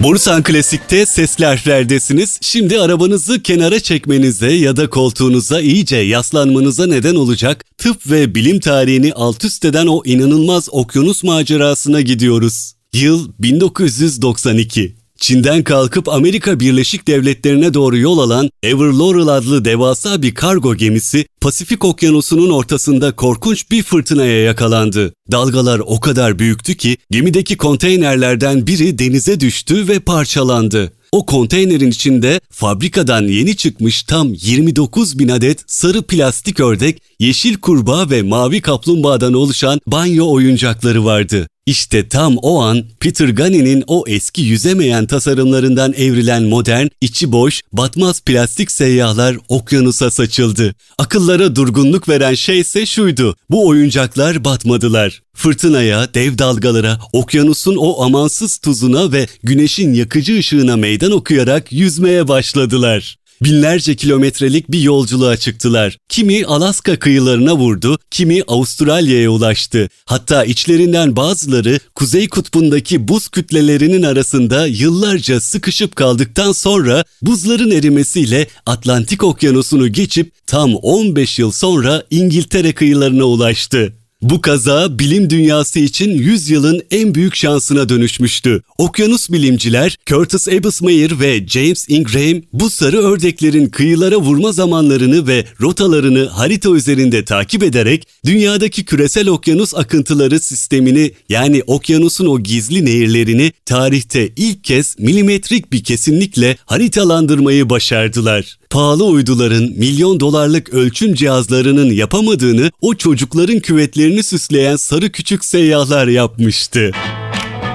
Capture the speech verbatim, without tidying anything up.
Borusan Klasik'te seslerdesiniz. Şimdi arabanızı kenara çekmenize ya da koltuğunuza iyice yaslanmanıza neden olacak tıp ve bilim tarihini alt üst eden o inanılmaz okyanus macerasına gidiyoruz. Yıl bin dokuz yüz doksan iki. Çin'den kalkıp Amerika Birleşik Devletleri'ne doğru yol alan Ever Laurel adlı devasa bir kargo gemisi Pasifik Okyanusu'nun ortasında korkunç bir fırtınaya yakalandı. Dalgalar o kadar büyüktü ki gemideki konteynerlerden biri denize düştü ve parçalandı. O konteynerin içinde fabrikadan yeni çıkmış tam yirmi dokuz bin adet sarı plastik ördek, yeşil kurbağa ve mavi kaplumbağadan oluşan banyo oyuncakları vardı. İşte tam o an Peter Gunny'nin o eski yüzemeyen tasarımlarından evrilen modern, içi boş, batmaz plastik seyyahlar okyanusa saçıldı. Akıllara durgunluk veren şey ise şuydu: bu oyuncaklar batmadılar. Fırtınaya, dev dalgalara, okyanusun o amansız tuzuna ve güneşin yakıcı ışığına meydan okuyarak yüzmeye başladılar. Binlerce kilometrelik bir yolculuğa çıktılar. Kimi Alaska kıyılarına vurdu, kimi Avustralya'ya ulaştı. Hatta içlerinden bazıları Kuzey Kutbu'ndaki buz kütlelerinin arasında yıllarca sıkışıp kaldıktan sonra buzların erimesiyle Atlantik Okyanusu'nu geçip tam on beş yıl sonra İngiltere kıyılarına ulaştı. Bu kaza bilim dünyası için yüzyılın en büyük şansına dönüşmüştü. Okyanus bilimciler Curtis Ebbsmeyer ve James Ingraham bu sarı ördeklerin kıyılara vurma zamanlarını ve rotalarını harita üzerinde takip ederek dünyadaki küresel okyanus akıntıları sistemini, yani okyanusun o gizli nehirlerini tarihte ilk kez milimetrik bir kesinlikle haritalandırmayı başardılar. Pahalı uyduların, milyon dolarlık ölçüm cihazlarının yapamadığını o çocukların küvetlerini süsleyen sarı küçük seyyahlar yapmıştı.